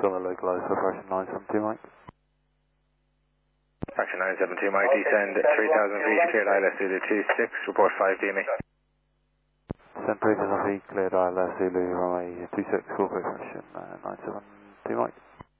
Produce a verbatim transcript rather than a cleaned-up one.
on the localized for Fraction nine seven two, Mike. Fraction nine seven two, Mike, descend three thousand feet, cleared I L S Zulu two six, report five D M E. Descend three thousand feet, cleared I L S Zulu runway two six, full Fraction uh, nine seven two, Mike.